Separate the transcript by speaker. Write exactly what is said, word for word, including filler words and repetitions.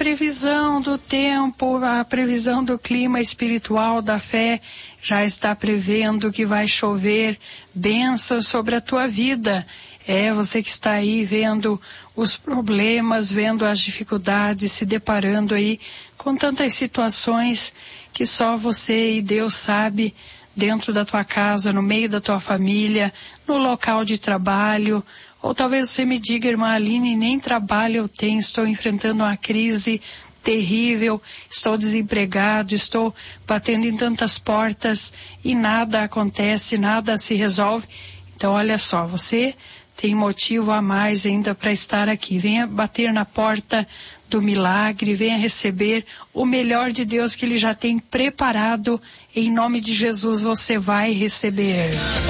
Speaker 1: previsão do tempo, a previsão do clima espiritual da fé já está prevendo que vai chover bênçãos sobre a tua vida. É, você que está aí vendo os problemas, vendo as dificuldades, se deparando aí com tantas situações que só você e Deus sabe, dentro da tua casa, no meio da tua família, no local de trabalho. Ou talvez você me diga, irmã Aline, nem trabalho eu tenho, estou enfrentando uma crise terrível, estou desempregado, estou batendo em tantas portas e nada acontece, nada se resolve. Então olha só, você tem motivo a mais ainda para estar aqui. Venha bater na porta do milagre, venha receber o melhor de Deus que Ele já tem preparado. Em nome de Jesus você vai receber.